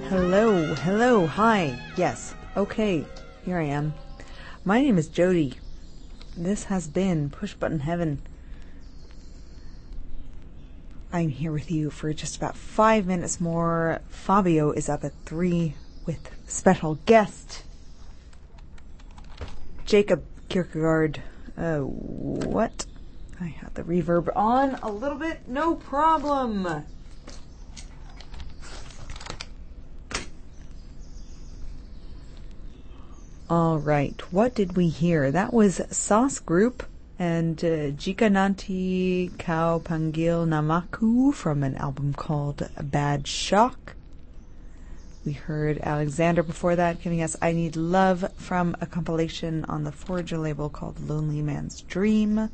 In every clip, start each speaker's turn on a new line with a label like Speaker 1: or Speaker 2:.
Speaker 1: Hello, hi, yes, okay, here I am. My name is Jody. This has been Push Button Heaven. I'm here with you for just about 5 minutes more. Fabio is up at 3 with special guest Jacob Kierkegaard. What? I had the reverb on a little bit, no problem. Alright, what did we hear? That was Sauce Group and Jika Nanti Kau Panggil Namaku from an album called Bad Shock. We heard Alexander before that giving us I Need Love from a compilation on the Forager label called Lonely Man's Dream.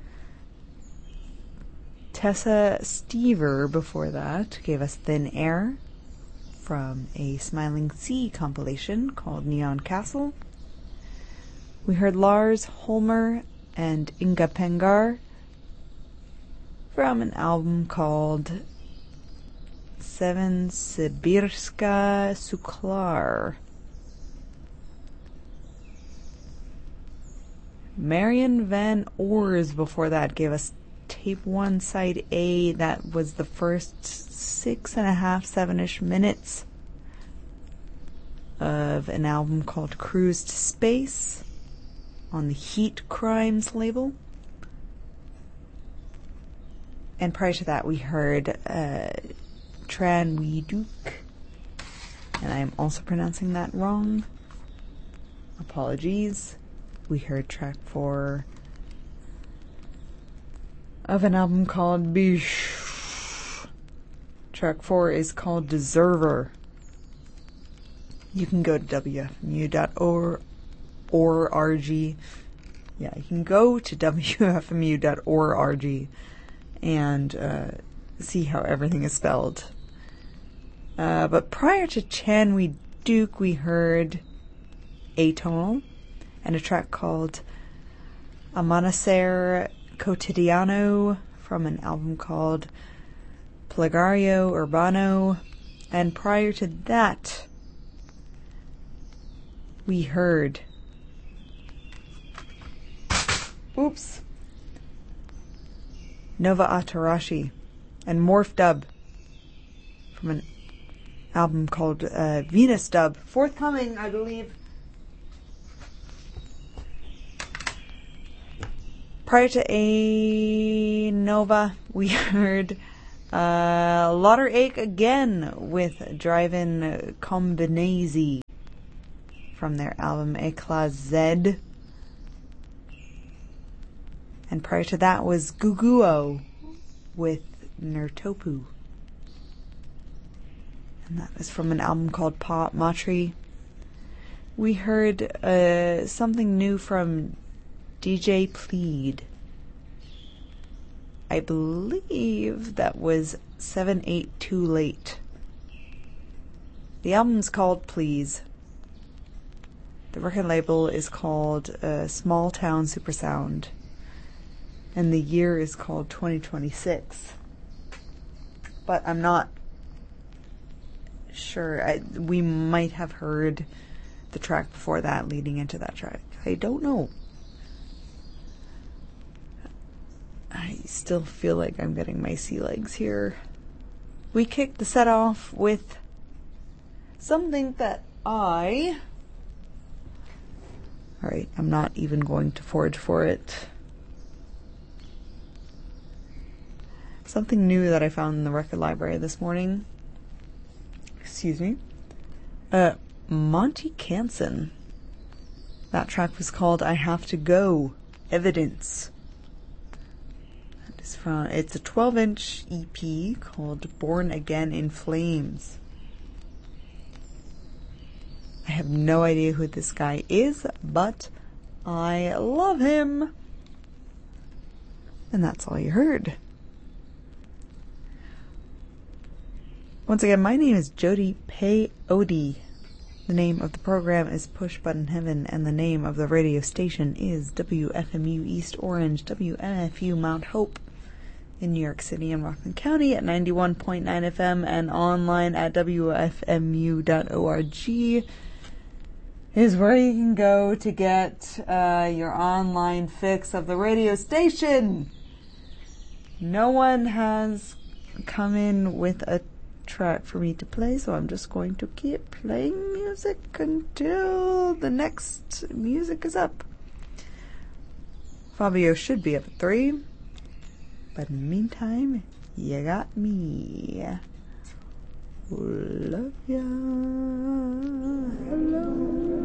Speaker 1: Tessa Stever before that gave us Thin Air from a Smiling Sea compilation called Neon Castle. We heard Lars Holmer and Inga Pengar from an album called Seven Sibirska Suklar. Marion Van Oors before that gave us Tape 1 Side A. That was the first 6.5, 7-ish minutes of an album called Cruise to Space on the Heat Crimes label. And prior to that we heard Tran Wee Duke, and I am also pronouncing that wrong. Apologies. We heard track 4 of an album called Bish. Track 4 is called Deserver. You can go to wfmu.org. Yeah, you can go to wfmu.org and see how everything is spelled. But prior to Chanwi Duke, we heard Atonal and a track called Amanecer Cotidiano from an album called Plegario Urbano. And prior to that, we heard Nova Atarashi and Morph Dub from an album called Venus Dub, forthcoming, I believe. Prior to A Nova, we heard Lauder Ache again with Drive-In Combinazy from their album Eclat Z. And prior to that was Guguo with Nertopu. And that was from an album called Pa Matri. We heard something new from DJ Plead. I believe that was 7-8 Too Late. The album's called Please. The record label is called Small Town Super Sound. And the year is called 2026. But I'm not sure. We might have heard the track before that leading into that track. I don't know. I still feel like I'm getting my sea legs here. We kicked the set off with something that Alright, I'm not even going to forage for it. Something new that I found in the record library this morning. Excuse me. Monty Canson. That track was called I Have to Go, Evidence. It's a 12-inch EP called Born Again in Flames. I have no idea who this guy is, but I love him. And that's all you heard. Once again, my name is Jody Peyote. The name of the program is Push Button Heaven, and the name of the radio station is WFMU East Orange, WMFU Mount Hope. in New York City and Rockland County at 91.9 FM and online at wfmu.org is where you can go to get your online fix of the radio station. No one has come in with a track for me to play, so I'm just going to keep playing music until the next music is up. Fabio should be up at 3, but in the meantime, you got me. Love ya. Hello.